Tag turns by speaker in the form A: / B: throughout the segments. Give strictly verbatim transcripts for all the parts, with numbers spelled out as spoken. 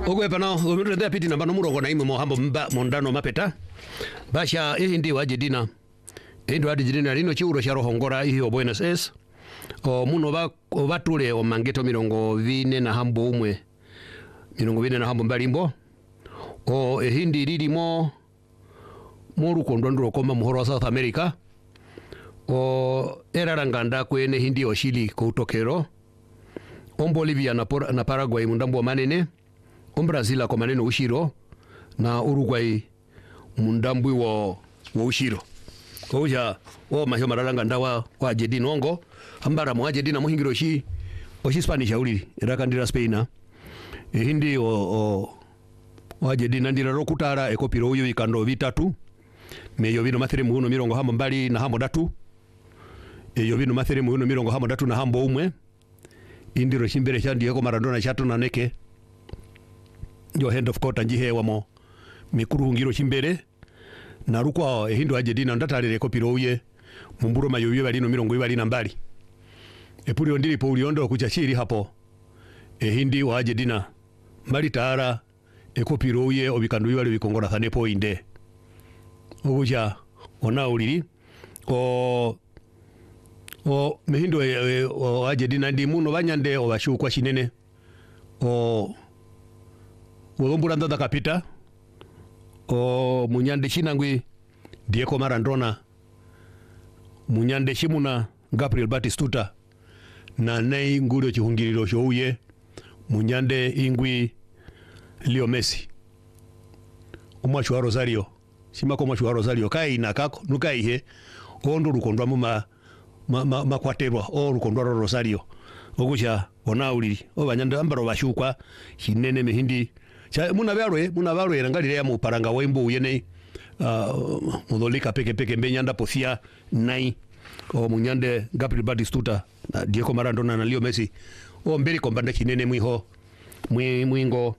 A: ogwe pano omire da piti namba no murongo na imo mohambo mba mondano mapeta basha ihi ndi waje dina endo adi dina lino chiuro cha rohongora ihi o Buenos Aires o muno ba batule o mangeto mirongo vine na hambo umwe mirongo vine na hambo mbalimbo o ehindi lilimo moru kondondro koma muhoro South America o eraranganda kwene hindi o Chile koutokero on Bolivia na, por, na Paraguay mundambo manene on Brazil ko manene ushiro na Uruguay mundambu wo wo ushiro koja o mahyo mararanganda wa wa jedi nongo ambara mo jedi na muhingiro shi o shi Spanish auli rakandira Spain e hindi o o wa jedi nandira rokutara e kopiro uyu ikando vitatu meyo bino mathere muhuno mirongo hambo mbali na hambo datu e yo bino mathere muhuno mirongo hambo datu na hambo umwe indiro shimbere cha Diego Maradona chato na neke yo hand of court anjihe wamo mikuru ngiro shimbere na rukwa ehindo ajedina ndatalire kopiro uye mumburo mayoyo balino mirongo ibali na mbali epuri ondiri po uliondo kuchashiri hapo ehindi wa ajedina mbali taara ekopiro uye obikandu bibali bikongora thane po inde obuja ona uliri o o mehindo e, e, o ajedina ndi muno banyande o bashukwa shinene o wombura ndada kapita o munyande chinangwi Diego Maradona munyande chimuna Gabriel Batistuta na nei ngulio chihungiriro shouye munyande ingwi Leo Messi umwachu wa Rosario simako umwachu wa Rosario kai nakako nukai he ondo rukondwa muma ma, ma, makwaterwa o rukondwa Rosario ogusha onauli obanyanda ambaro bashukwa shinene mehindi cha muna barwe muna barwe rangalire ya muparanga wembo uyene uh, mudolika peke peke mbenyanda posia nai o munyande Gabriel Batistuta na Diego Maradona na Leo Messi o mberi kombanda kinene mwiho mwi mwingo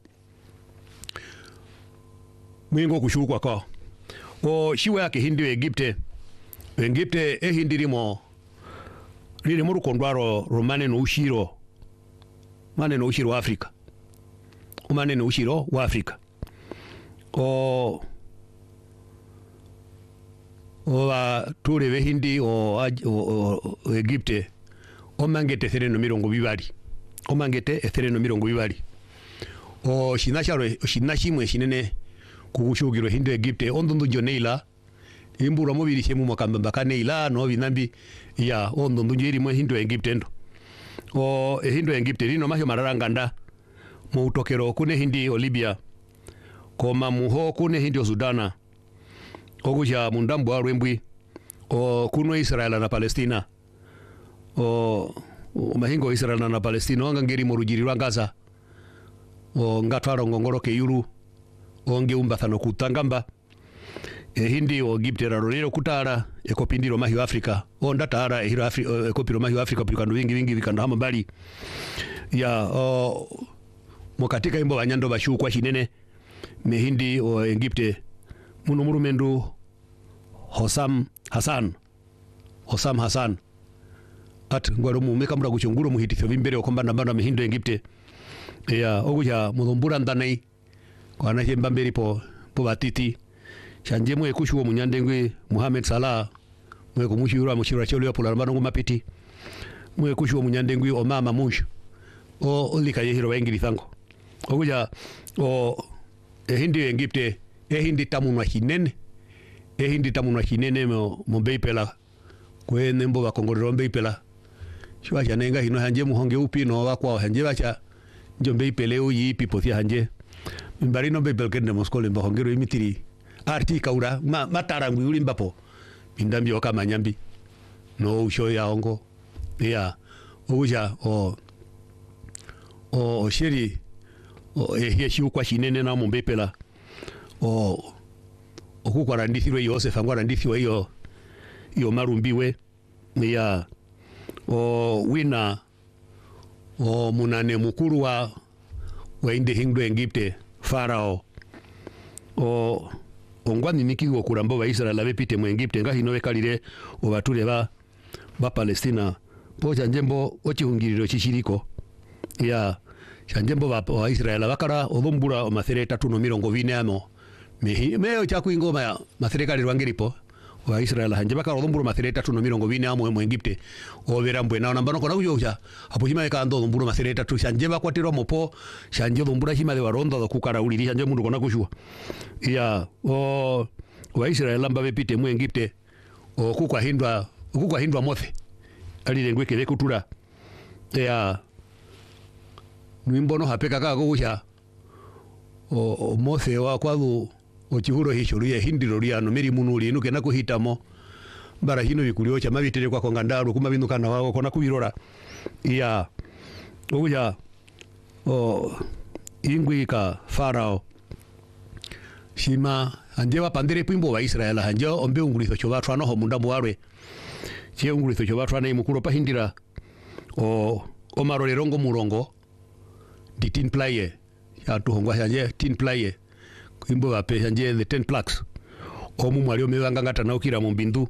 A: mwingo kushukwa kwa o shiwe yake hindi Egypte Egypte e hindi limo lili muru kondwaro romane no ushiro mane no ushiro Afrika umane no ushiro wa Afrika o o wa ture ve hindi o, o, o Egypte o mangete sereno mirongo bibali o mangete sereno mirongo bibali o shinasharo shinashimwe shinene kugushugiro hindi Egypte ondundu joneila imbura mobili shemu makamba kaneila no binambi ya ondundu jeri mo hindi Egypte ndo o e hindi Egypte lino mahyo mararanganda mu utokero kune hindi o Libya koma muho kune hindi o Sudana ogusha mundambo wa rwembwi o kuno Israel na Palestina o, o mahingo Israel na Palestina wanga ngeri morujiri rwangaza o ngatwaro ngongoro ke yuru o nge umbathano kutangamba e hindi o Egypte rarorero kutara e kopindiro mahyo Afrika o ndatara e hiro Afrika e kopiro mahyo Afrika pikando wingi wingi vikando hama bali ya o mokatika imbo banyando bashukwa shinene mehindi o Egypte muno murumendu Hosam Hassan Hosam Hassan at ngwaro mu meka mura guchunguro muhitithyo bimbere okombanda mbanda mehindo Egypte ya oguja mudombura ndanai kwana hemba mberi po po batiti chanje mwe kushuwo munyandengwe Mohamed Salah mwe kumushura mushira chelo ya pola mbano mapiti mwe kushuwo munyandengwe o mama munju o olika yehiro wengiri thango oguja o ehindi Egypte ehindi tamunwa hinene ehindi tamunwa hinene mo mbeipela kwene mbo bakongorero mbeipela shwa chanenga hino hanje muhonge upi no wakwa hanje bacha njo mbeipele uyi pipothia hanje mbarino mbeipel kende moskole mbahongero imitiri arti kaura ma matarangwi uli mbapo indambi okama nyambi no usho ya ongo ya uja o o sheri o eheshi ukwa shinene na mbeipela o okukwara ndithirwe Joseph angwara ndithirwe iyo iyo marumbiwe ya o wina o munane mukuru wa wa inde hindu Egypte Farao o ongwani nikigo kurambo wa Israel abepite mu Egypte ngahi no bekalire o bature ba ba Palestina pocha njembo ochihungiriro chishiriko ya shanjembo wa, wa Israel bakara odhumbura o mathere tatu no mirongo vine amo mehi meo cha kuingoma ya mathere kali rwangiripo wa Israel hanje bakara odhumbura mathere tatu no mirongo vine amo mu Egypte o verambwe na nambano kona kuyoja apo hima ka ndo odhumbura mathere tatu shanje bakwatiro mopo shanje odhumbura hima de waronda kukara uliri shanje mundu kona kushua ya o wa Israel lamba bepite mu Egypte o kukwa hindwa kukwa hindwa mothe ali lengwe kele kutura ya nwimbono hapeka ka gusha o, o mothe wa kwathu o chihuro hicho ria hindiro ria no meri munuli nuke na kuhitamo bara hino bikulio cha mabitere kwa kongandaru kuma binukana wao kona kubirora ya oya o ingwi ka farao shima anje wa pandere pimbo wa Israel hanje ombe ungulitho cho batwa no munda mwarwe che ungulitho cho batwa na imukuro pa hindira o o marorero ngo murongo di tin player ya tuhongwa hanje tin player kuimbo wa pe hanje the ten plaques o mu mwali omewanga ngata na ukira mu mbindu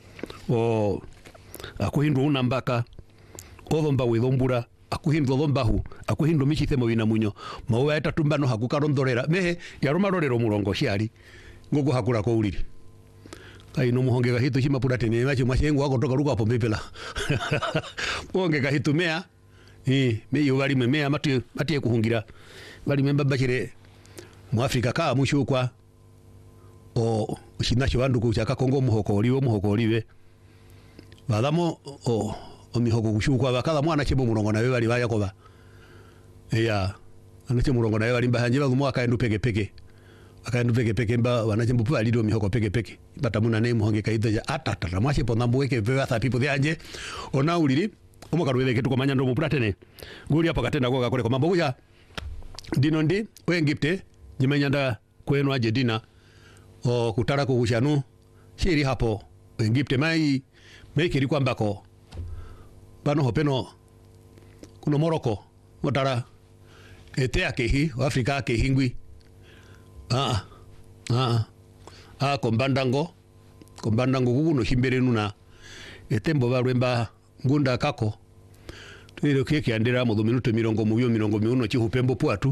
A: o akuhindu unambaka othomba withombura akuhindu thombahu akuhindu michithe mo bina munyo mawe atatumbano hakukarondorera mehe yaroma rorero murongo ciari ngugu hakura ko uriri kai no muhonge ga hitu chima purate ne machi mwashengu wako toka ruko hapo mbepela muhonge ga hitu mea eh me yo bali mea mati mati kuhungira bali memba bachire mu Afrika ka mushukwa o shinacho bandu ku chaka Kongo muhoko oliwe muhoko oliwe badamo o o mihoko kushukwa bakala mwana chebo murongo nawe bali baya koba eya anache murongo nawe bali mbahanje bagumo akaendu peke peke akaendu peke peke mba wanache mbu bali do mihoko peke peke batamuna ne muhonge kaida ya atata mwashe ponda mbweke veva tha people de anje ona uliri omukarwele ketu komanya ndo mupratene nguri apa katenda ko gakore ko mambo ya dino ndi o Egypte jimenyanda kwenu aje dina o kutara ko kushanu shiri hapo Egypte mai mekiri kwamba ko bano hopeno kuno Morocco motara ete akehi Afrika akehi ngwi ah ah ah kombandango kombandango kuno himbere nuna etembo barwemba ngunda kako twiro keke andira mu minuto mirongo mubyo mirongo miuno chihupembo pwatu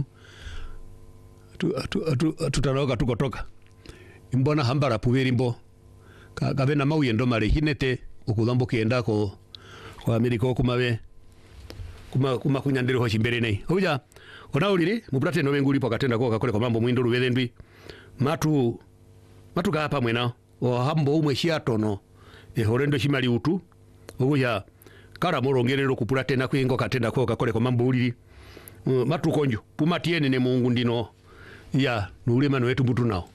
A: atu atu atu tutanoka tukotoka imbona hambara puberimbo ka kabena mauyendo mare hinete okudambo kienda ko kwa Amerika kumabe kuma kuma kunyandiro ho chimbere nei oja ona uliri muprate no benguli pakatenda ko kakole ko mambo mwindo rubelendwi matu matu ka hapa mwena o hambo umwe shiatono e horendo shimali utu oja kara morongerero kupurate na kwingo katenda ko kakole ko mambo uliri uh, matu konjo pumatiene ne mungu ndino ya nulema no wetu mbutu nao